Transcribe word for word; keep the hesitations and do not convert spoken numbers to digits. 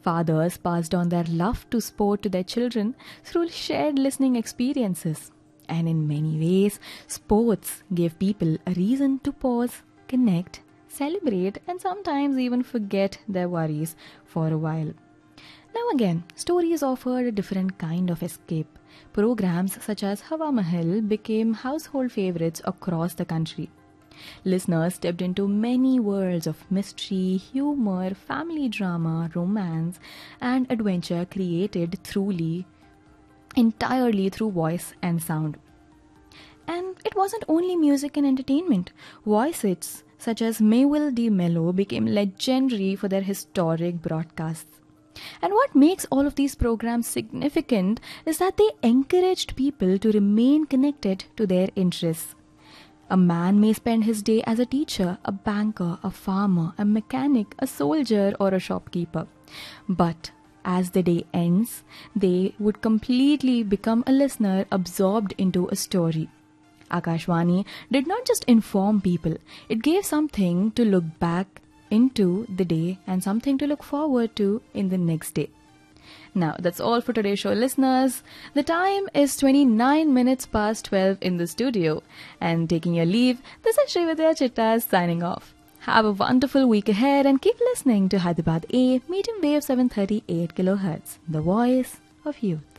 Fathers passed on their love to sport to their children through shared listening experiences. And in many ways, sports gave people a reason to pause, connect, celebrate, and sometimes even forget their worries for a while. Now again, stories offered a different kind of escape. Programs such as Hawa Mahal became household favorites across the country. Listeners stepped into many worlds of mystery, humor, family drama, romance, and adventure created truly, entirely through voice and sound. And it wasn't only music and entertainment. Voice hits such as Mabel de Mello became legendary for their historic broadcasts. And what makes all of these programs significant is that they encouraged people to remain connected to their interests. A man may spend his day as a teacher, a banker, a farmer, a mechanic, a soldier, or a shopkeeper. But as the day ends, they would completely become a listener absorbed into a story. Akashvani did not just inform people, it gave something to look back into the day and something to look forward to in the next day. Now, that's all for today's show, listeners. The time is twenty-nine minutes past twelve in the studio. And taking your leave, this is Srividya Chittas signing off. Have a wonderful week ahead and keep listening to Hyderabad A, medium wave seven thirty-eight kilohertz, the voice of youth.